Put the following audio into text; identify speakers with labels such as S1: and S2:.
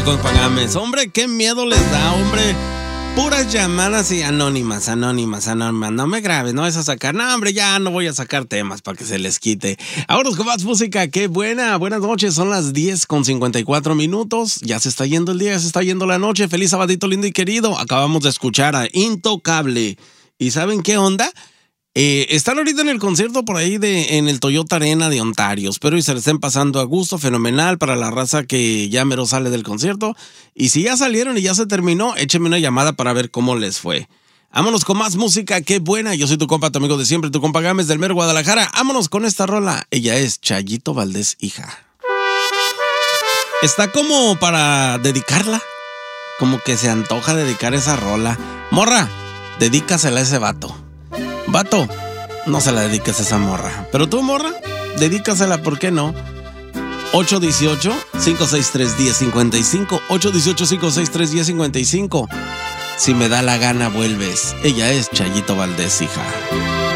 S1: compa Gámez. Hombre, qué miedo les da, hombre. Puras llamadas y anónimas. No me grabes, no vas a sacar. No, hombre, ya no voy a sacar temas para que se les quite. Ahora con más música, qué buena. Buenas noches, son las 10:54. Ya se está yendo el día, ya se está yendo la noche. Feliz sabadito lindo y querido. Acabamos de escuchar a Intocable. ¿Y saben qué onda? Están ahorita en el concierto por ahí en el Toyota Arena de Ontario. Espero y se le estén pasando a gusto, fenomenal para la raza que ya mero sale del concierto. Y si ya salieron y ya se terminó, échenme una llamada para ver cómo les fue. Vámonos con más música, qué buena. Yo soy tu compa, tu amigo de siempre, tu compa Gámez del mero Guadalajara. Vámonos con esta rola. Ella es Chayito Valdés, hija. Está como para dedicarla. Como que se antoja dedicar esa rola. Morra, dedícasela a ese vato. Vato, no se la dediques a esa morra. Pero tú, morra, dedícasela, ¿por qué no? 818-563-1055. 818-563-1055. Si me da la gana, vuelves. Ella es Chayito Valdés, hija.